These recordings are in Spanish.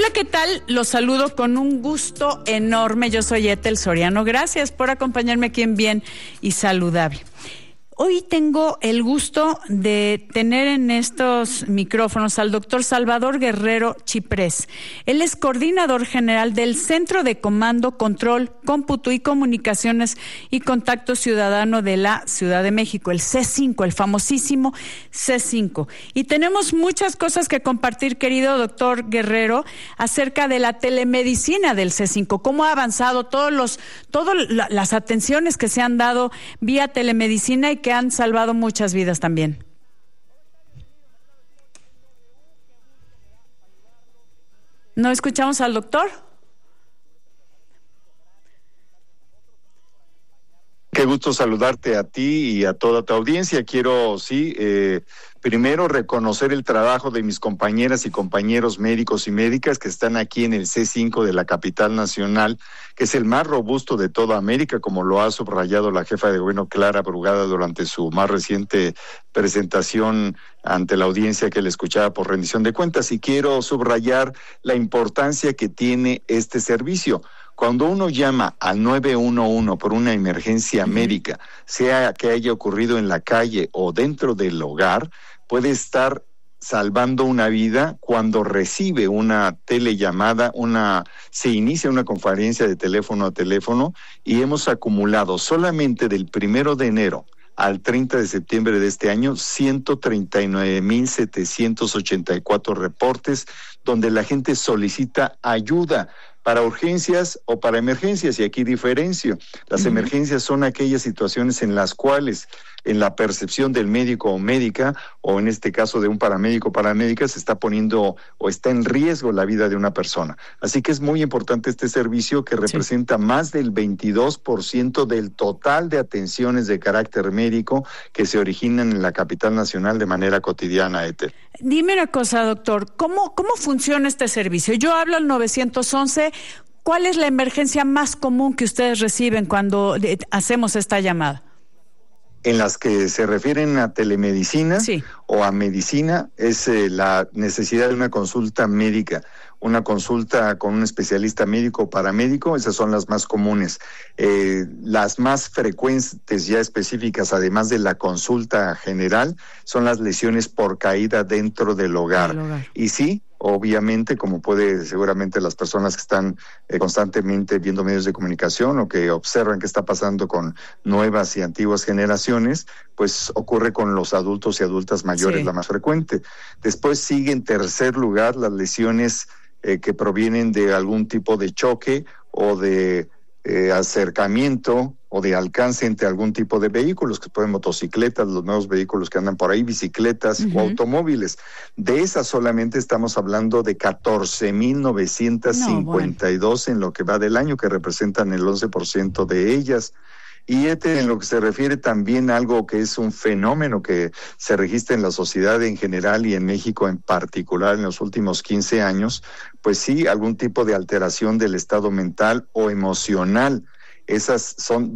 Hola, ¿qué tal? Los saludo con un gusto enorme. Yo soy Ethel Soriano. Gracias por acompañarme aquí en Bien y Saludable. Hoy tengo el gusto de tener en estos micrófonos al doctor Salvador Guerrero Chiprés. Él es coordinador general del Centro de Comando, Control, Cómputo y Comunicaciones y Contacto Ciudadano de la Ciudad de México, el C5, el famosísimo C5. Y tenemos muchas cosas que compartir, querido doctor Guerrero, acerca de la telemedicina del C5, cómo ha avanzado todas las atenciones que se han dado vía telemedicina y que han salvado muchas vidas también. ¿No escuchamos al doctor? Qué gusto saludarte a ti y a toda tu audiencia. Quiero, primero reconocer el trabajo de mis compañeras y compañeros médicos y médicas que están aquí en el C5 de la capital nacional, que es el más robusto de toda América, como lo ha subrayado la jefa de gobierno Clara Brugada durante su más reciente presentación ante la audiencia que le escuchaba por rendición de cuentas. Y quiero subrayar la importancia que tiene este servicio. Cuando uno llama al 911 por una emergencia médica, sea que haya ocurrido en la calle o dentro del hogar, puede estar salvando una vida. Cuando recibe una telellamada, se inicia una conferencia de teléfono a teléfono, y hemos acumulado solamente del 1 de enero al 30 de septiembre de este año 139,784 reportes donde la gente solicita ayuda para urgencias o para emergencias, y aquí diferencio. Las emergencias son aquellas situaciones en las cuales, en la percepción del médico o médica, o en este caso de un paramédico o paramédica, se está poniendo o está en riesgo la vida de una persona. Así que es muy importante este servicio, que representa más del 22% del total de atenciones de carácter médico que se originan en la capital nacional de manera cotidiana, Ethel. Dime una cosa, doctor, ¿cómo funciona este servicio? Yo hablo al 911. ¿Cuál es la emergencia más común que ustedes reciben cuando hacemos esta llamada? En las que se refieren a telemedicina o a medicina, es la necesidad de una consulta médica, una consulta con un especialista médico o paramédico. Esas son las más comunes. Las más frecuentes ya específicas, además de la consulta general, son las lesiones por caída dentro del hogar. Y sí, obviamente, como seguramente las personas que están constantemente viendo medios de comunicación o que observan qué está pasando con nuevas y antiguas generaciones, pues ocurre con los adultos y adultas mayores, la más frecuente. Después sigue en tercer lugar las lesiones que provienen de algún tipo de choque o de acercamiento o de alcance entre algún tipo de vehículos, que pueden motocicletas, los nuevos vehículos que andan por ahí, bicicletas o automóviles. De esas solamente estamos hablando de 14,952 en lo que va del año, que representan el 11% de ellas. Y en lo que se refiere también a algo que es un fenómeno que se registra en la sociedad en general y en México en particular en los últimos 15 años, pues sí, algún tipo de alteración del estado mental o emocional. Esas son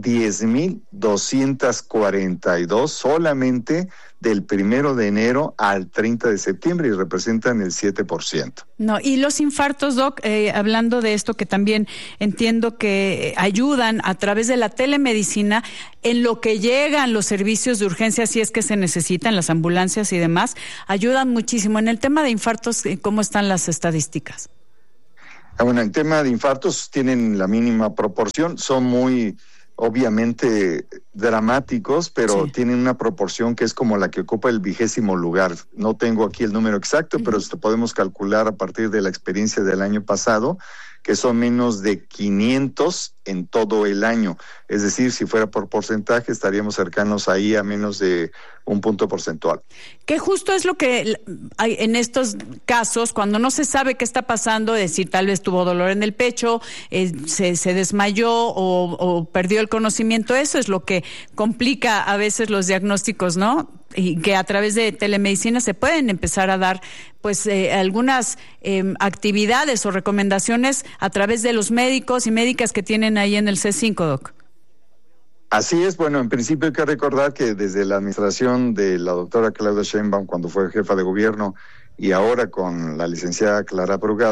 10,242 solamente del 1 de enero al 30 de septiembre y representan el 7%. No, y los infartos, Doc, hablando de esto, que también entiendo que ayudan a través de la telemedicina en lo que llegan los servicios de urgencia, si es que se necesitan, las ambulancias y demás, ayudan muchísimo. En el tema de infartos, ¿cómo están las estadísticas? Bueno, en tema de infartos tienen la mínima proporción, son muy obviamente dramáticos, pero tienen una proporción que es como la que ocupa el 20º lugar. No tengo aquí el número exacto, pero esto podemos calcular a partir de la experiencia del año pasado, que son menos de 500 en todo el año. Es decir, si fuera por porcentaje, estaríamos cercanos ahí a menos de un punto porcentual. Que justo es lo que hay en estos casos, cuando no se sabe qué está pasando, es decir, tal vez tuvo dolor en el pecho, se desmayó o perdió el conocimiento. Eso es lo que complica a veces los diagnósticos, ¿no? Y que a través de telemedicina se pueden empezar a dar pues algunas actividades o recomendaciones a través de los médicos y médicas que tienen ahí en el C5, Doc. Así es. Bueno, en principio hay que recordar que desde la administración de la doctora Claudia Sheinbaum, cuando fue jefa de gobierno, y ahora con la licenciada Clara Brugada,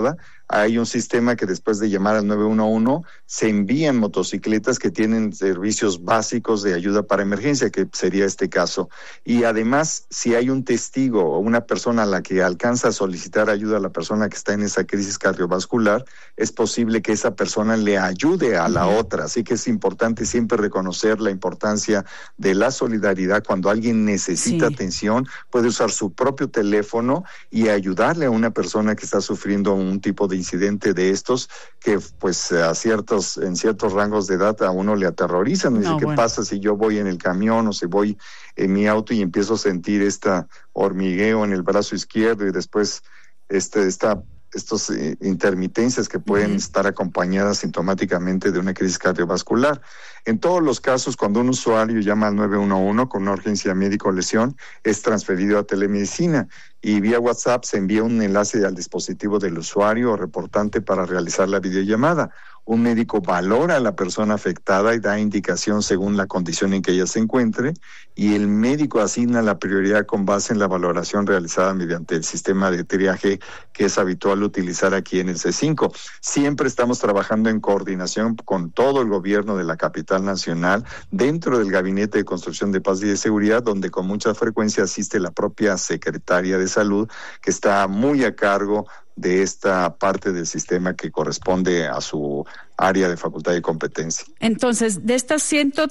hay un sistema que después de llamar al 911 se envían motocicletas que tienen servicios básicos de ayuda para emergencia, que sería este caso. Y además, si hay un testigo o una persona a la que alcanza a solicitar ayuda a la persona que está en esa crisis cardiovascular, es posible que esa persona le ayude a la otra. Así que es importante siempre reconocer la importancia de la solidaridad. Cuando alguien necesita atención, puede usar su propio teléfono y ayudarle a una persona que está sufriendo un tipo de incidente de estos que pues en ciertos rangos de edad a uno le aterrorizan. Dice, ¿qué pasa si yo voy en el camión o si voy en mi auto y empiezo a sentir esta hormigueo en el brazo izquierdo y después estos intermitencias que pueden estar acompañadas sintomáticamente de una crisis cardiovascular? En todos los casos, cuando un usuario llama al 911 con una urgencia médica o lesión, es transferido a telemedicina y vía WhatsApp se envía un enlace al dispositivo del usuario o reportante para realizar la videollamada. Un médico valora a la persona afectada y da indicación según la condición en que ella se encuentre, y el médico asigna la prioridad con base en la valoración realizada mediante el sistema de triaje que es habitual utilizar aquí en el C5. Siempre estamos trabajando en coordinación con todo el gobierno de la capital nacional, dentro del Gabinete de Construcción de Paz y de Seguridad, donde con mucha frecuencia asiste la propia Secretaria de Salud, que está muy a cargo de esta parte del sistema que corresponde a su área de facultad y competencia. Entonces, de estas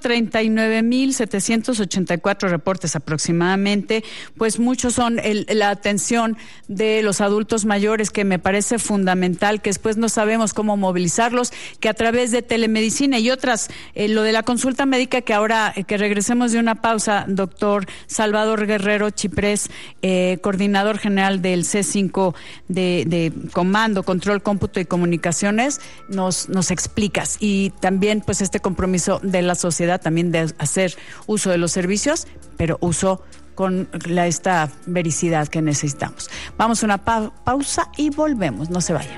139,784 reportes aproximadamente, pues muchos son la atención de los adultos mayores, que me parece fundamental, que después no sabemos cómo movilizarlos, que a través de telemedicina y otras, lo de la consulta médica, que ahora que regresemos de una pausa, doctor Salvador Guerrero Chiprés, coordinador general del C5 de Comando, Control, Cómputo y Comunicaciones, nos explicas, y también pues este compromiso de la sociedad también de hacer uso de los servicios, pero uso con esta vericidad que necesitamos. Vamos a una pausa y volvemos, no se vayan.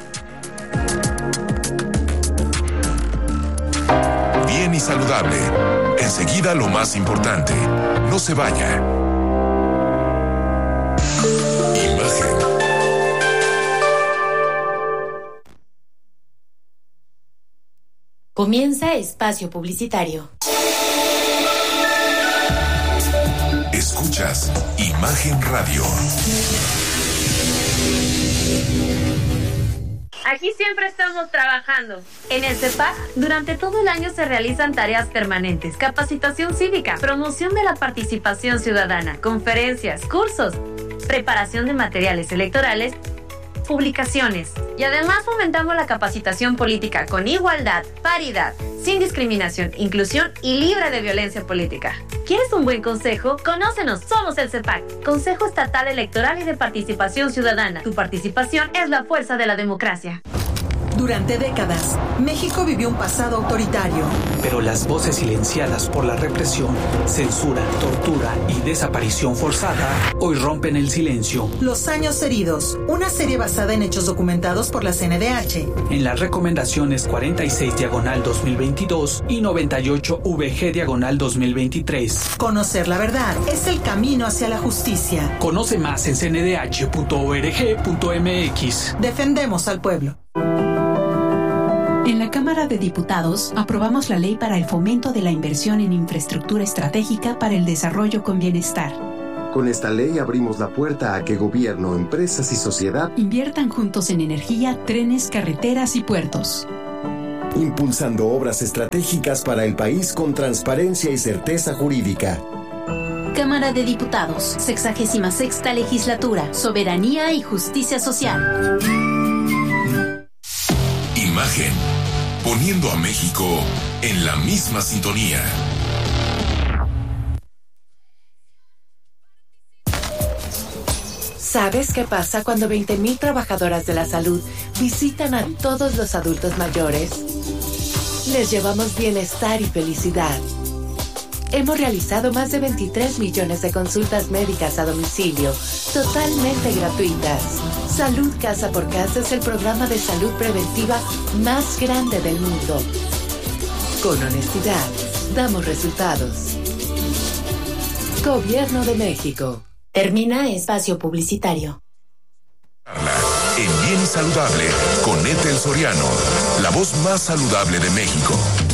Bien y saludable. Enseguida lo más importante. No se vaya. Imagen. Comienza espacio publicitario. Escuchas Imagen Radio. Aquí siempre estamos trabajando. En el CEPAC, durante todo el año se realizan tareas permanentes, capacitación cívica, promoción de la participación ciudadana, conferencias, cursos, preparación de materiales electorales, publicaciones. Y además fomentamos la capacitación política con igualdad, paridad, sin discriminación, inclusión y libre de violencia política. ¿Quieres un buen consejo? Conócenos, somos el CEPAC, Consejo Estatal Electoral y de Participación Ciudadana. Tu participación es la fuerza de la democracia. Durante décadas, México vivió un pasado autoritario. Pero las voces silenciadas por la represión, censura, tortura y desaparición forzada hoy rompen el silencio. Los años heridos, una serie basada en hechos documentados por la CNDH. En las recomendaciones 46/2022 y 98/VG/2023. Conocer la verdad es el camino hacia la justicia. Conoce más en cndh.org.mx. Defendemos al pueblo. En la Cámara de Diputados aprobamos la ley para el fomento de la inversión en infraestructura estratégica para el desarrollo con bienestar. Con esta ley abrimos la puerta a que gobierno, empresas y sociedad inviertan juntos en energía, trenes, carreteras y puertos. Impulsando obras estratégicas para el país con transparencia y certeza jurídica. Cámara de Diputados, 66ª Legislatura, Soberanía y Justicia Social. Imagen, poniendo a México en la misma sintonía. ¿Sabes qué pasa cuando 20,000 trabajadoras de la salud visitan a todos los adultos mayores? Les llevamos bienestar y felicidad. Hemos realizado más de 23 millones de consultas médicas a domicilio, totalmente gratuitas. Salud Casa por Casa es el programa de salud preventiva más grande del mundo. Con honestidad, damos resultados. Gobierno de México. Termina espacio publicitario. en Bien y Saludable con Ethel Soriano, la voz más saludable de México.